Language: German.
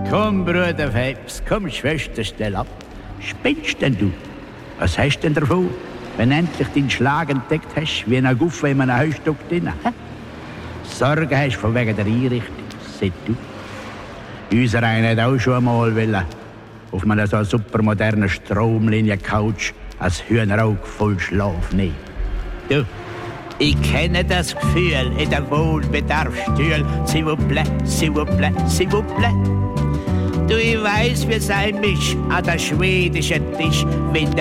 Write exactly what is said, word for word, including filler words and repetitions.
Komm, Bruder Phelps, komm, Schwester, stell ab. Spinnst denn du? Was hast denn davon, wenn endlich deinen Schlag entdeckt hast, wie ein Guffe in einem Heustock drin? Hä? Sorge hast von wegen der Einrichtung, seit du. Unser einer hat auch schon einmal wollen, auf einer so supermodernen Stromlinie-Couch als Hühnerauge voll Schlaf nehmen. Du, ich kenne das Gefühl in der Wohlbedarfsstühl. S'il vous plaît, s'il vous plaît, s'il vous plaît. Du, ich weiss, wie es einem ist an der schwedischen Tisch, wenn